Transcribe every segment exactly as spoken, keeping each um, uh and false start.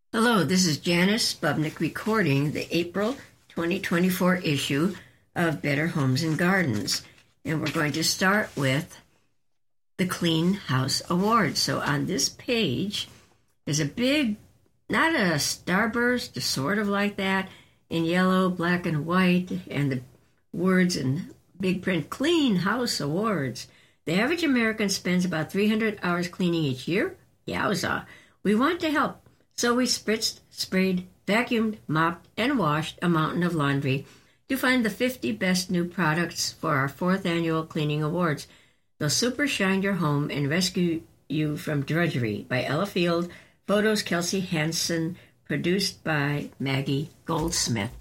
Hello, this is Janice Spubnik recording the April twenty twenty-four issue of Better Homes and Gardens. And we're going to start with the Clean House Awards. So on this page, there's a big, not a starburst, sort of like that, in yellow, black, and white, and the words in big print, Clean House Awards. The average American spends about three hundred hours cleaning each year. Yowza. We want to help. So we spritzed, sprayed, vacuumed, mopped, and washed a mountain of laundry to find the fifty best new products for our fourth annual Cleaning Awards. They'll super shine your home and rescue you from drudgery by Ella Field. Photos Kelsey Hansen. Produced by Maggie Goldsmith.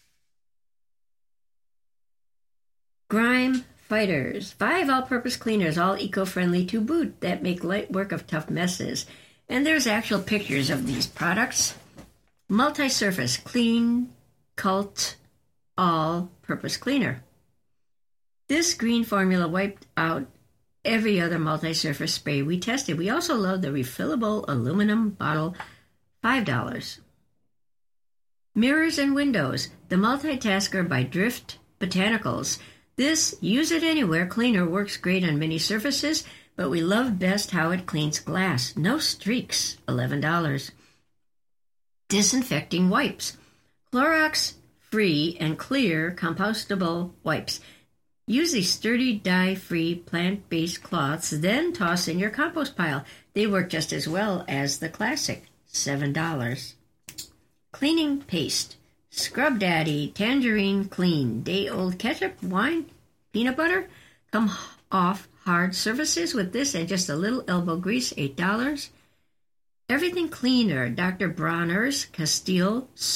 Grime Fighters. Five all-purpose cleaners, all eco-friendly to boot, that make light work of tough messes. And there's actual pictures of these products. Multi-surface Clean Cult All-Purpose Cleaner. This green formula wiped out every other multi-surface spray we tested. We also love the refillable aluminum bottle, five dollars. Mirrors and Windows. The Multitasker by Drift Botanicals. This use-it-anywhere cleaner works great on many surfaces, but we love best how it cleans glass. No streaks, eleven dollars. Disinfecting Wipes. Clorox-free and clear compostable wipes. Use these sturdy, dye-free, plant-based cloths, then toss in your compost pile. They work just as well as the classic, seven dollars. Cleaning Paste. Scrub Daddy Tangerine Clean. Day-old ketchup, wine, peanut butter. Come off hard surfaces with this and just a little elbow grease, eight dollars. Everything Cleaner, Doctor Bronner's Castile